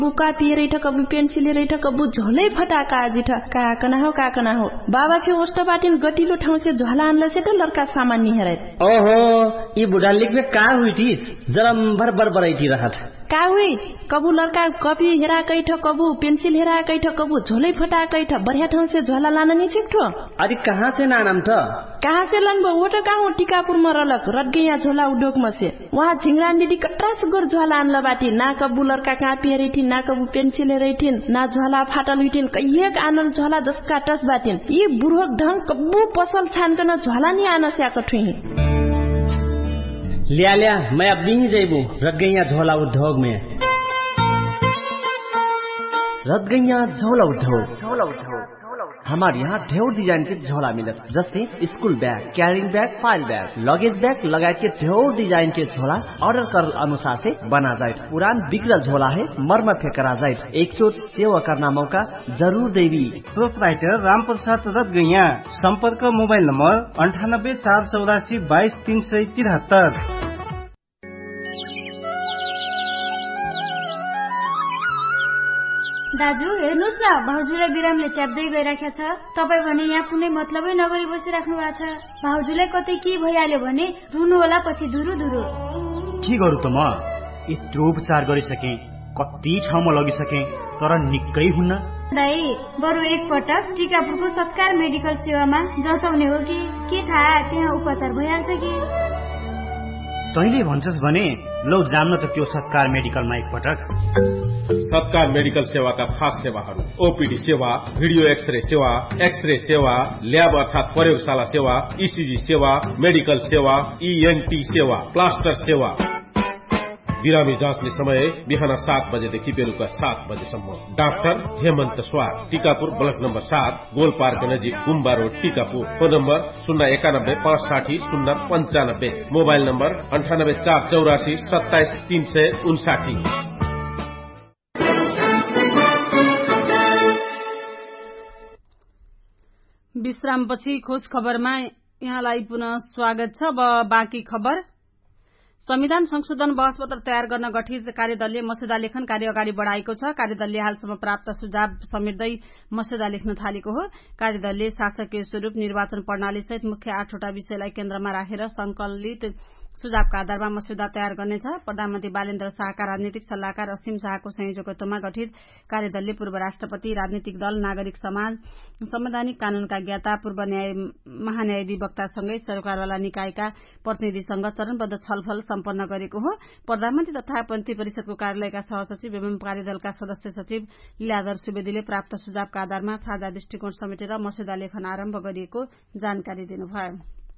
बुका पियरै ठ कबु पेन्सिल रै ठ कबु झोलै फटाका आजि ठ काकना हो बाबा फे ओष्ट बाटिन गटिलो ठाउँ से झोला आनला से त लड़का सामान नि हेरै ओहो ई बुढा लिखबे का हुई थी जरा भर बरबरैठी रहत का हुई कबु लड़का कपी हेरा कै ठ कबु पेन्सिल हेरा कै ठ कबु झोलै फटा कै ठ बढ़िया ठाउँ से झोला लान नि छिक्ठो अरे कहाँ से नाम थ कहाँ से लनबो वो त कहाँ टीकापुर में रलक रटगैया झोला उद्योग में से वहाँ झिंगरान दीदी कटरा सुगर झोला आनला बाटी ना कबु लड़का कहाँ पियरै थी ना कबु पेन्सिल हेरैथिन ना झोला फाटल हुइथिन कहिएक आनल झोला जसका टस बाटिन यी बुढोक ढंग कबु पसल छानकन झोला नि आन स्याक ठुही लिया मैं अब नहीं जाइबू रटगैया झोला उद्योग में रटगैया झोला उद्योग हमारे यहाँ ढेर डिजाइन के झोला मिलत जैसे school bag carrying bag file bag luggage bag लगाए के ढेर डिजाइन के झोला ऑर्डर कर अनुसार से बना जाए पुरान बिगड़ल झोला है मरम्मत करा जाए 100 सेवा करना मौका जरूर देवी प्रोपराइटर राम प्रसाद रटगैया संपर्क मोबाइल नंबर 9848422373 दाजु हेर्नुस् न भाउजूलाई बिरामले च्याप्दै गइराखेको छ तपाई भने यहाँ कुनै मतलबै नगरी बसिराख्नु भएको छ भाउजूलाई कतै के भइहाल्यो भने रुनु होला पछि धुरु धुरु के गरु त म यत्रो उपचार गरिसके कति ठाउँमा लगिसके तर निकै हुन्न दाइ बरु एक पटक टीकापुरको सत्कार मेडिकल सेवामा जचाउने हो कि के थाहा त्यहाँ उपचार भइहाल्छ कि तैले भन्छस् भने लौ जान्न त त्यो सत्कार मेडिकलमा एक पटक सत्कार मेडिकल सेवाका खास सेवाहरू ओपीडी सेवा भिडियो एक्सरे सेवा ल्याब अर्थात प्रयोगशाला सेवा ईसीजी सेवा मेडिकल सेवा ईएनटी सेवा प्लास्टर सेवा बिरामी जाँच्ने समय बिहान 7 बजेदेखि बेलुका 7 बजेसम्म डाक्टर हेमन्त स्वार Tikapur block number 7 goal park नजिक गुम्बा road Tikapur phone number 091560095 mobile number 9848477359 विश्रामपछि खोज खबरमा यहाँलाई पुनः स्वागत छ। बाँकी खबर संविधान संशोधन बहसपत्र तयार गर्न गठित कार्यदलले मस्यौदा लेखन कार्य अगाडि बढ़ाएको छ। कार्यदलले हालसम्म प्राप्त सुझाव समेट्दै मस्यौदा लेख्न थालेको हो। कार्यदलले शासकीय स्वरूप निर्वाचन प्रणाली सहित मुख्य 8वटा विषयलाई केन्द्रमा राखेर संकलित सुझावका आधारमा मस्यौदा तयार गर्नेछ। प्रधानमन्त्री बालेन्द्र शाहका राजनीतिक सल्लाहकार असीम शाहको संयोजकत्वमा गठित कार्यदलले पूर्व राष्ट्रपति, राजनीतिक दल, नागरिक समाज, संवैधानिक कानूनका ज्ञाता, पूर्व महान्यायाधिवक्तासँगै सरकारवाला निकायका प्रतिनिधिसँग चरणबद्ध छलफल सम्पन्न गरेको हो। प्रधानमन्त्री तथा मन्त्री परिषदको कार्यालयका सहसचिव एवं कार्यदलका सदस्य सचिव लीलाधर सुवेदीले प्राप्त सुझावका आधारमा साझा दृष्टिकोण समेटेर मस्यौदा लेखन आरम्भ गरिएको जानकारी दिनुभयो।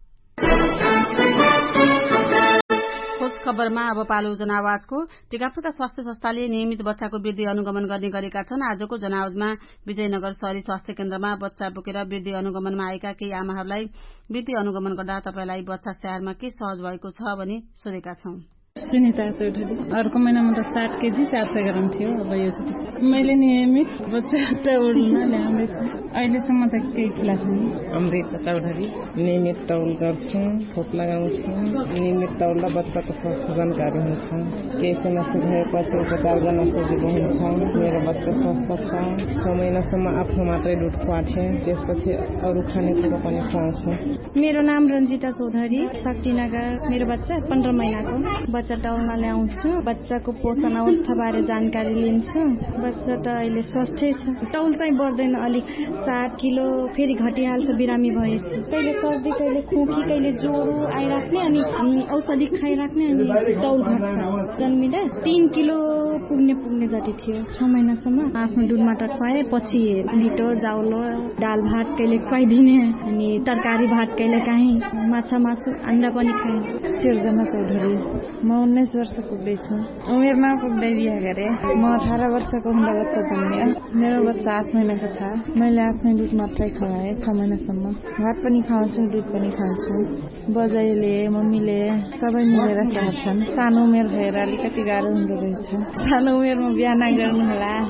खोज खबरमा अब पालो जनावाजको। टीकापुरका स्वास्थ्य संस्थाले नियमित बच्चाको वृद्धि अनुगमन गर्ने गरेका छन्। आजको जनावाजमा विजयनगर शहरी स्वास्थ्य केन्द्रमा बच्चा बोकेर वृद्धि अनुगमनमा आएका केही आमाहरूलाई वृद्धि अनुगमन गर्दा तपाईलाई बच्चा स्याहारमा के सहज भएको छ भनी सोधेका छौं। सुनिता चौधरी। अर्को महिनामा त 60 केजी 400 ग्राम थियो। अब यो मैले नियमित बच्चा तौलमा ल्याउँदैछु। अहिलेसम्म त केही खिला छैन। अमृता चौधरी। नियमित तौल गर्छु, खोप लगाउँछु। नियमित तौलमा बच्चाको स्वास्थ्य जानकारी हुन्छ। केही समस्या भएपछि उपचार गर्न सजिलो हुन्छ। मेरो बच्चा स्वस्थ छ। 6 महिनासम्म आफ्नो मात्रै दुध खुवाउँछु, त्यसपछि अरू खानेकुरा पनि खुवाउँछु। मेरो नाम रञ्जिता चौधरी, शक्तिनगर। मेरो बच्चा 15 महिनाको। बच्चा तौलमा ल्याउँछु। बच्चाको पोषण अवस्था बारे जानकारी लिन्छु। बच्चा त अहिले स्वस्थै छ। तौल चाहिँ बढ्दैन, अलिक 7 किलो फेरि घटिहाल्छ बिरामी भएपछि। कहिले सर्दी, कहिले खोकी, कहिले ज्वरो आइराख्ने अनि औषधि खाइराख्ने अनि तौल घट्छ। जन्मिँदा 3 किलो पुग्ने जति थियो। 6 महिनासम्म आफ्नो दुधमा त खुवाए, पछि लिटो जाउलो दाल भात कहिले खुवाइदिने अनि तरकारी भात कहिले काहीँ माछा मासु अन्डा पनि खाए। सिर्जना चौधरी। म 19 वर्ष पुग्दैछु। उमेरमा पुग्दै बिहा गरेँ। म 18 वर्षको हुँदा बच्चा जन्मियो। मेरो बच्चा 8 महिनाको छ। मैले आफ्नै दुध मात्रै खुवाएँ 6 महिनासम्म। भात पनि खुवाउँछु, दुध पनि खान्छु। बजाइले, मम्मीले सबै मिलेर स्याहार्छन्। सानो उमेर भएर अलिकति गाह्रो हुँदो रहेछ। सानो उमेरमा बिहा नगर्नु होला।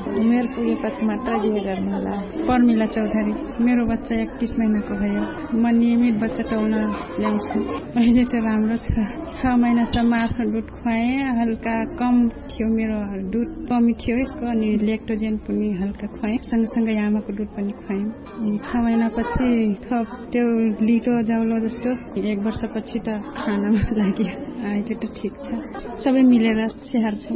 उमेर पुगेपछि मात्र बिहे गर्नु होला। पर्मिला चौधरी, मेरो बच्चा 31 महिनाको भयो। म नियमित बच्चा टोल्न ल्याउँछु। अहिले त राम्रो छ। 6 महिनासम्म आफ्नो दुध खुवाएँ। हल्का कम थियो, मेरो दुध कमी थियो यसको, अनि लेक्टोजेन पनि हल्का खुवाएँ। सँगसँगै आमाको दुध पनि खुवाएँ। 6 महिनापछि थप त्यो लिटो जाउलो जस्तो 1 वर्षपछि त खानमा लाग्यो। अहिले त ठिक छ, सबै मिलेर स्याहार छौँ।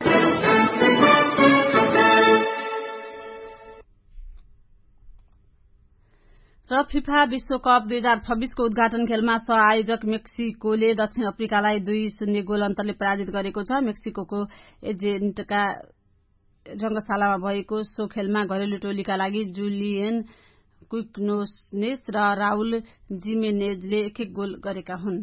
र फिफा विश्वकप 2026 को उद्घाटन खेलमा सहआयोजक मेक्सिकोले दक्षिण अफ्रिकालाई 2-0 गोल अन्तरले पराजित गरेको छ। मेक्सिकोको एजेन्टका रंगशालामा भएको सो खेलमा घरेलु टोलीका लागि जुलियन क्विक्नोनेस र राउल जिमेनेजले एक गोल गरेका हुन्।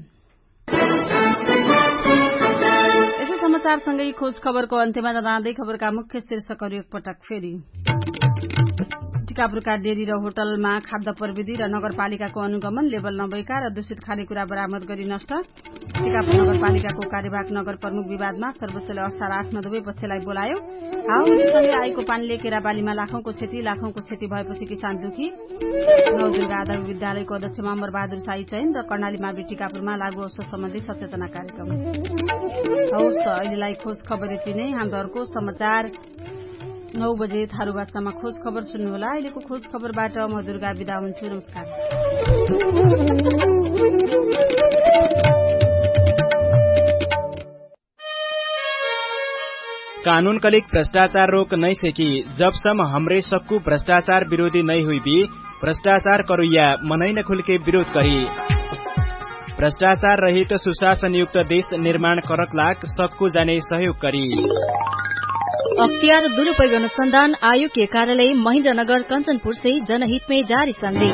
यसै समाचारसँगै खोज खबरको अन्त्यमा जाँदै खबरका मुख्य शीर्षकहरू एकपटक फेरि। टिकापुरका डेरी र होटलमा खाद्य प्रविधि र नगरपालिकाको अनुगमन, लेबल नभएका र दूषित खानेकुरा बरामद गरी नष्ट। टिकापुर नगरपालिकाको कार्यवाहक नगर प्रमुख विवादमा सर्वोच्चले असार 8 मा दुवै पक्षलाई बोलायो। हावाहुरीसँगै आएको पानीले केराबालीमा लाखौंको क्षति भएपछि किसान दुखी। नवदुर्गा आदर्श विद्यालयको अध्यक्ष अमर बहादुर साई चयन र कर्णाली मावि टिकापुरमा लागू औषध सम्बन्धी सचेतना कार्यक्रम। हवस् त अहिलेलाई खोज खबर यति नै। हाम्रो अर्को समाचार 9 बजे थारू भाषामा खोज खबर सुन्नुहोला। अहिलेको खोज खबरबाट म दुर्गा बिदा हुन्छु। नमस्कार। कानून कलिक भ्रष्टाचार रोक नहीं सकी जब सम हमरे सबको भ्रष्टाचार विरोधी नहीं हुई भी भ्रष्टाचार करुया मनै न खुल के विरोध करी। भ्रष्टाचार रहित सुशासन युक्त देश निर्माण करक लाग सबको जाने सहयोग करी। अख्तियार दुरुपयोग अनुसंधान आयोग के कार्यालय महेन्द्रनगर कंचनपुर से जनहित में जारी संदेश।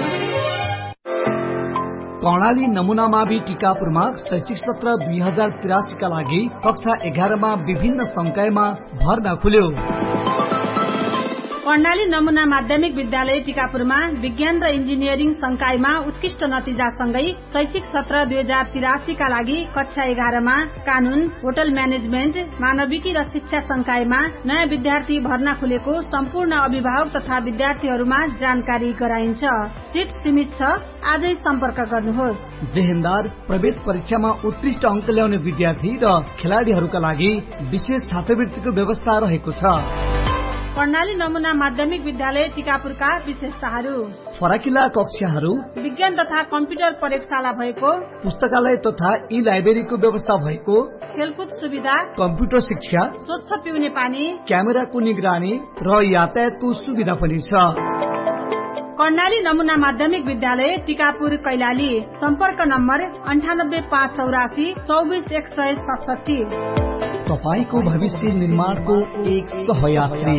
कर्णाली नमूना मावि टिकापुरमा शैक्षिक सत्र 2083 का लागि कक्षा 11 मा विभिन्न संकायमा भर्ना खुल्यो। कर्णाली नमूना माध्यमिक विद्यालय टिकापुरमा विज्ञान र इन्जिनियरिङ संकायमा उत्कृष्ट नतिजासँगै शैक्षिक सत्र 2083 का लागि कक्षा 11 मा कानून, होटल म्यानेजमेन्ट, मानविकी र शिक्षा संकायमा नयाँ विद्यार्थी भर्ना खुलेको सम्पूर्ण अभिभावक तथा विद्यार्थीहरूमा जानकारी गराइन्छ। सीट सीमित छ, आजै सम्पर्क गर्नुहोस्। जेहेन्दार प्रवेश परीक्षामा उत्कृष्ट अंक ल्याउने विद्यार्थी र खेलाड़ीहरूका लागि विशेष छात्रवृत्तिको व्यवस्था रहेको छ। कर्णाली नमूना माध्यमिक विद्यालय टिकापुरका विशेषताहरू: फराकिला कक्षाहरू, विज्ञान तथा कम्प्युटर प्रयोगशाला भएको, पुस्तकालय तथा ई लाइब्रेरीको व्यवस्था भएको, खेलकुद सुविधा, कम्प्युटर शिक्षा, स्वच्छ पिउने पानी, क्यामेराको निगरानी र यातायातको सुविधा पनि छ। कर्णाली नमूना माध्यमिक विद्यालय टिकापुर कैलाली। सम्पर्क नम्बर 98584 24167। तपाईको भविष्य निर्माणको एक सहयात्री।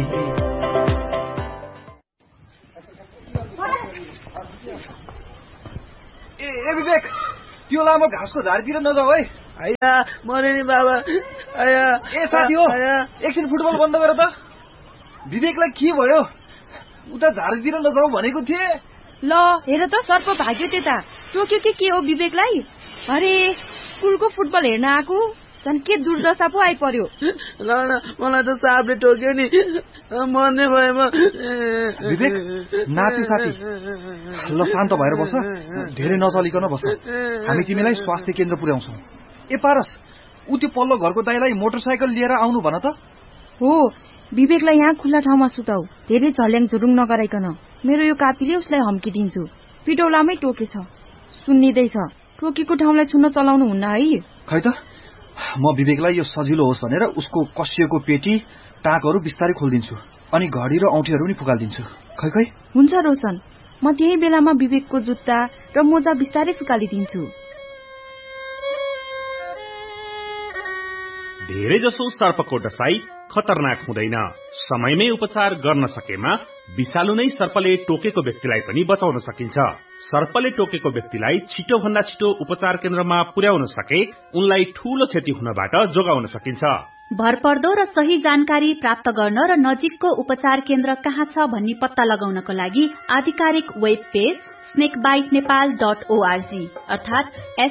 ए विवेक, त्यो लामो घाँसको झाडीतिर नजाऊ है। आया मरे नि बाबा। आया ए साथी हो, एकछिन फुटबल बन्द गर त। विवेकलाई के भयो? उता झाडीतिर नजाऊ भनेको थिए। ल हेर त सर्प भाग्यो त्यता। टोक्यो के हो विवेकलाई? अरे स्कुलको फुटबल हेर्न आएको झन् के दुर्दशा पो आइपर्यो। ल मलाई त सापले टोक्यो नि, मर्ने भयो म। विवेक नाति साथी ल शान्त भएर बस, धेरै नचलिकन बस। हामी तिमीलाई स्वास्थ्य केन्द्र पुर्याउँछौ। ए पारस, उ त्यो पल्लो घरको दाइलाई मोटरसाइकल लिएर आउनु भन त। हो, विवेकलाई यहाँ खुल्ला ठाउँमा सुताऊ, धेरै झल्याङ झुरुङ नगराइकन। मेरो यो कापीले उसलाई हम्किदिन्छु। पिटौलामै टोकेछ, सुन्निदैछ। टोकेको ठाउँलाई छुन चलाउनु हुन्न है। खै त, म विवेकलाई यो सजिलो होस् भनेर उसको कसिएको पेटी टाँकहरू बिस्तारै खोलिदिन्छु, अनि घडी र औँठीहरू पनि फुकालिदिन्छु। खै खै हुन्छ रोशन, म त्यही बेलामा विवेकको जुत्ता र मोजा बिस्तारै फुकालिदिन्छु। धेरै जसो सर्पको डसाई खतरनाक हुँदैन। समयमै उपचार गर्न सकेमा विषालु नै सर्पले टोकेको व्यक्तिलाई पनि बचाउन सकिन्छ। सर्पले टोकेको व्यक्तिलाई छिटो भन्दा छिटो उपचार केन्द्रमा पुर्याउन सके उनलाई ठूलो क्षति हुनबाट जोगाउन सकिन्छ। भरपर्दो र सही जानकारी प्राप्त गर्न र नजिकको उपचार केन्द्र कहाँ छ भन्ने पत्ता लगाउनको लागि आधिकारिक वेब पेज snakebitenepal.org अर्थात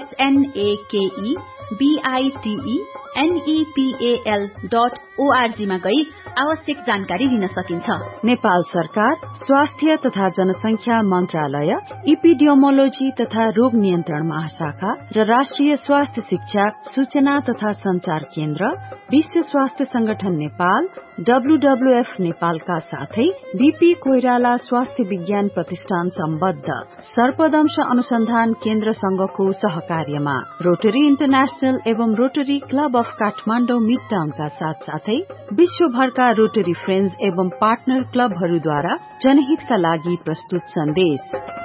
SNAKEBITENEPAL.org मा गई आवश्यक जानकारी लिन सकिन्छ। नेपाल सरकार स्वास्थ्य तथा जनसंख्या मन्त्रालय, इपिडियोमोलोजी तथा रोग नियन्त्रण महाशाखा र राष्ट्रिय स्वास्थ्य शिक्षा सूचना तथा संचार केन्द्र, विश्व स्वास्थ्य संगठन नेपाल, WWF नेपालका साथै बीपी कोइराला स्वास्थ्य विज्ञान प्रतिष्ठान सम्बद्ध सर्पदंश अनुसन्धान केन्द्र संघको सहकार्यमा रोटरी इन्टरनेशनल एवं रोटरी क्लब अफ काठमाडौँ मिडटाउनका साथसाथै विश्वभरका रोटरी फ्रेन्ड्स एवं पार्टनर क्लबहरूद्वारा जनहितका लागि प्रस्तुत सन्देश।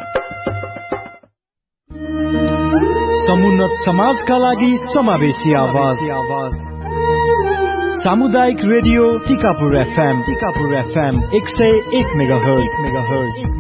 समुन्नत समाजका लागि समावेशी आवाज। सामुदायिक रेडियो टिकापुर FM 101 मेगाहर्ज।